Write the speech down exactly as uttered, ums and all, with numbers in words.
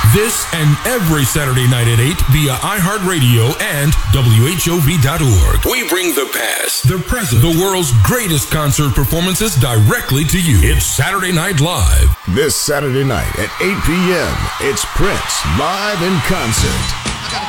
This and every Saturday night at eight via iHeartRadio and W H O V dot org. We bring the past, the present, the world's greatest concert performances directly to you. It's Saturday Night Live. This Saturday night at eight p.m., it's Prince live in concert.